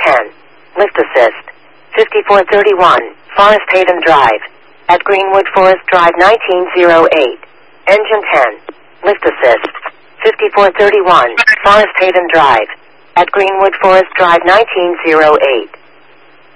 10. Lift assist. 5431, Forest Haven Drive. At Greenwood Forest Drive 1908. Engine 10. Lift assist. 5431, Forest Haven Drive. At Greenwood Forest Drive 1908.